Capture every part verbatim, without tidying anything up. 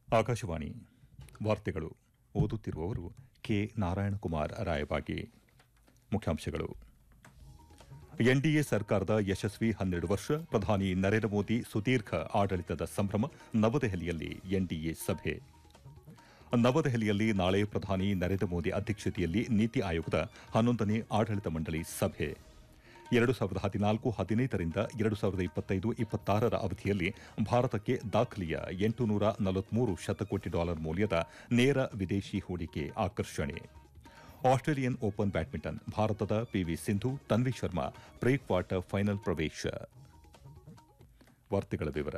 ಆಕಾಶವಾಣಿ ವಾರ್ತೆಗಳು ಓದುತ್ತಿರುವವರು ಕೆ ನಾರಾಯಣಕುಮಾರ್ ರಾಯಬಾಗಿ. ಮುಖ್ಯಾಂಶಗಳು. ಎನ್ಡಿಎ ಸರ್ಕಾರದ ಯಶಸ್ವಿ ಹನ್ನೆರಡು ವರ್ಷ, ಪ್ರಧಾನಿ ನರೇಂದ್ರ ಮೋದಿ ಸುದೀರ್ಘ ಆಡಳಿತದ ಸಂಭ್ರಮ, ನವದೆಹಲಿಯಲ್ಲಿ ಎನ್ಡಿಎ ಸಭೆ. ನವದೆಹಲಿಯಲ್ಲಿ ನಾಳೆ ಪ್ರಧಾನಿ ನರೇಂದ್ರ ಮೋದಿ ಅಧ್ಯಕ್ಷತೆಯಲ್ಲಿ ನೀತಿ ಆಯೋಗದ ಹನ್ನೊಂದನೇ ಆಡಳಿತ ಮಂಡಳಿ ಸಭೆ. ಎರಡು ಸಾವಿರದ ಹದಿನಾಲ್ಕು ಹದಿನೈದರಿಂದ ಎರಡು ಸಾವಿರದ ಇಪ್ಪತ್ತೈದು ಇಪ್ಪತ್ತಾರರ ಅವಧಿಯಲ್ಲಿ ಭಾರತಕ್ಕೆ ದಾಖಲೆಯ ಎಂಟುನೂರ ನಲವತ್ಮೂರು ಶತಕೋಟಿ ಡಾಲರ್ ಮೌಲ್ಯದ ನೇರ ವಿದೇಶಿ ಹೂಡಿಕೆ ಆಕರ್ಷಣೆ. ಆಸ್ಟ್ರೇಲಿಯನ್ ಓಪನ್ ಬ್ಯಾಡ್ಮಿಂಟನ್, ಭಾರತದ PV Sindhu, Tanvi Sharma pre quarter final ಪ್ರವೇಶ. ವಾರ್ತೆಗಳ ವಿವರ.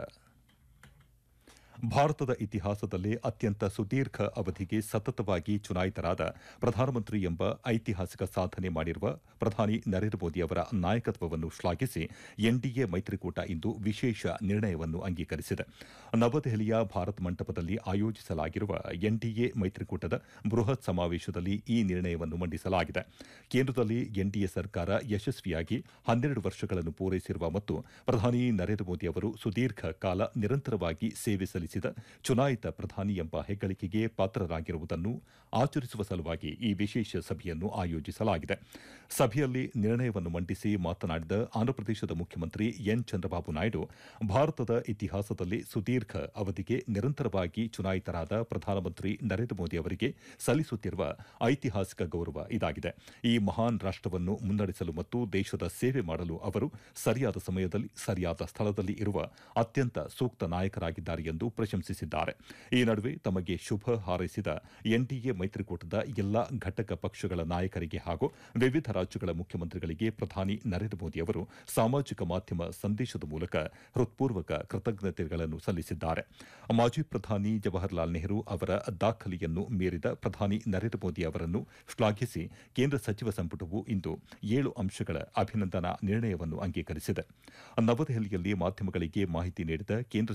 ಭಾರತದ ಇತಿಹಾಸದಲ್ಲೇ ಅತ್ಯಂತ ಸುದೀರ್ಘ ಅವಧಿಗೆ ಸತತವಾಗಿ ಚುನಾಯಿತರಾದ ಪ್ರಧಾನಮಂತ್ರಿ ಎಂಬ ಐತಿಹಾಸಿಕ ಸಾಧನೆ ಮಾಡಿರುವ ಪ್ರಧಾನಿ ನರೇಂದ್ರ ಮೋದಿ ಅವರ ನಾಯಕತ್ವವನ್ನು ಶ್ಲಾಘಿಸಿ ಎನ್ಡಿಎ ಮೈತ್ರಿಕೂಟ ಇಂದು ವಿಶೇಷ ನಿರ್ಣಯವನ್ನು ಅಂಗೀಕರಿಸಿದೆ. ನವದೆಹಲಿಯ ಭಾರತ್ ಮಂಟಪದಲ್ಲಿ ಆಯೋಜಿಸಲಾಗಿರುವ ಎನ್ಡಿಎ ಮೈತ್ರಿಕೂಟದ ಬೃಹತ್ ಸಮಾವೇಶದಲ್ಲಿ ಈ ನಿರ್ಣಯವನ್ನು ಮಂಡಿಸಲಾಗಿದೆ. ಕೇಂದ್ರದಲ್ಲಿ ಎನ್ಡಿಎ ಸರ್ಕಾರ ಯಶಸ್ವಿಯಾಗಿ ಹನ್ನೆರಡು ವರ್ಷಗಳನ್ನು ಪೂರೈಸಿರುವ ಮತ್ತು ಪ್ರಧಾನಿ ನರೇಂದ್ರ ಮೋದಿ ಅವರು ಸುದೀರ್ಘ ಕಾಲ ನಿರಂತರವಾಗಿ ಸೇವೆ ಸಲ್ಲಿಸಿದ ಚುನಾಯಿತ ಪ್ರಧಾನಿ ಎಂಬ ಹೆಗ್ಗಳಿಕೆಗೆ ಪಾತ್ರರಾಗಿರುವುದನ್ನು ಆಚರಿಸುವ ಸಲುವಾಗಿ ಈ ವಿಶೇಷ ಸಭೆಯನ್ನು ಆಯೋಜಿಸಲಾಗಿದೆ. ಸಭೆಯಲ್ಲಿ ನಿರ್ಣಯವನ್ನು ಮಂಡಿಸಿ ಮಾತನಾಡಿದ ಆಂಧ್ರಪ್ರದೇಶದ ಮುಖ್ಯಮಂತ್ರಿ ಎನ್ ಚಂದ್ರಬಾಬು ನಾಯ್ಡು, ಭಾರತದ ಇತಿಹಾಸದಲ್ಲಿ ಸುದೀರ್ಘ ಅವಧಿಗೆ ನಿರಂತರವಾಗಿ ಚುನಾಯಿತರಾದ ಪ್ರಧಾನಮಂತ್ರಿ ನರೇಂದ್ರ ಮೋದಿ ಅವರಿಗೆ ಸಲ್ಲಿಸುತ್ತಿರುವ ಐತಿಹಾಸಿಕ ಗೌರವ ಇದಾಗಿದೆ. ಈ ಮಹಾನ್ ರಾಷ್ಟವನ್ನು ಮುನ್ನಡೆಸಲು ಮತ್ತು ದೇಶದ ಸೇವೆ ಮಾಡಲು ಅವರು ಸರಿಯಾದ ಸಮಯದಲ್ಲಿ ಸರಿಯಾದ ಸ್ಥಳದಲ್ಲಿ ಇರುವ ಅತ್ಯಂತ ಸೂಕ್ತ ನಾಯಕರಾಗಿದ್ದಾರೆ ಎಂದು ಪ್ರಶಂಸಿಸಿದ್ದಾರೆ. ಈ ನಡುವೆ ತಮಗೆ ಶುಭ ಹಾರೈಸಿದ ಎನ್ಡಿಎ ಮೈತ್ರಿಕೂಟದ ಎಲ್ಲಾ ಘಟಕ ಪಕ್ಷಗಳ ನಾಯಕರಿಗೆ ಹಾಗೂ ವಿವಿಧ ರಾಜ್ಯಗಳ ಮುಖ್ಯಮಂತ್ರಿಗಳಿಗೆ ಪ್ರಧಾನಿ ನರೇಂದ್ರ ಮೋದಿ ಅವರು ಸಾಮಾಜಿಕ ಮಾಧ್ಯಮ ಸಂದೇಶದ ಮೂಲಕ ಹೃತ್ಪೂರ್ವಕ ಕೃತಜ್ಞತೆಗಳನ್ನು ಸಲ್ಲಿಸಿದ್ದಾರೆ. ಮಾಜಿ ಪ್ರಧಾನಿ ಜವಾಹರಲಾಲ್ ನೆಹರು ಅವರ ದಾಖಲೆಯನ್ನು ಮೀರಿದ ಪ್ರಧಾನಿ ನರೇಂದ್ರ ಮೋದಿ ಅವರನ್ನು ಶ್ಲಾಘಿಸಿ ಕೇಂದ್ರ ಸಚಿವ ಸಂಪುಟವು ಇಂದು ಏಳು ಅಂಶಗಳ ಅಭಿನಂದನಾ ನಿರ್ಣಯವನ್ನು ಅಂಗೀಕರಿಸಿದೆ. ನವದೆಹಲಿಯಲ್ಲಿ ಮಾಧ್ಯಮಗಳಿಗೆ ಮಾಹಿತಿ ನೀಡಿದ ಕೇಂದ್ರ